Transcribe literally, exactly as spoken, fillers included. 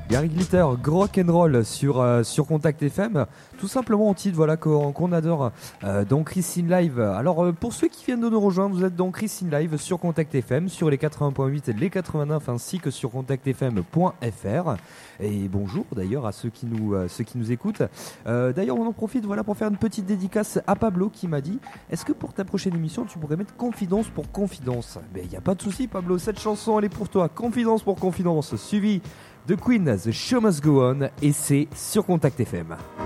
Gary Glitter, rock'n'roll sur, euh, sur Contact F M. Tout simplement en titre voilà, qu'on, qu'on adore euh, dans Chris in Live. Alors euh, pour ceux qui viennent de nous rejoindre, vous êtes dans Chris in Live sur Contact F M, sur les quatre-vingts point huit et les quatre-vingt-neuf ainsi que sur contact f m point f r. Et bonjour d'ailleurs à ceux qui nous, euh, ceux qui nous écoutent. Euh, d'ailleurs on en profite voilà, pour faire une petite dédicace à Pablo qui m'a dit: est-ce que pour ta prochaine émission tu pourrais mettre confidence pour confidence? Mais il n'y a pas de souci Pablo, cette chanson elle est pour toi. Confidence pour confidence, suivi de Queen, The Show Must Go On, et c'est sur Contact F M.